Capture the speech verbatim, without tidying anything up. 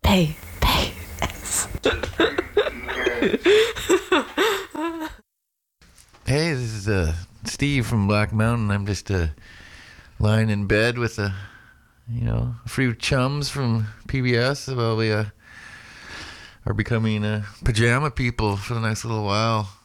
pay, pay. Hey, this is uh, Steve from Black Mountain. I'm just uh, lying in bed with a, you know, a few chums from P B S. Well, we uh, are becoming uh, pajama people for the next little while.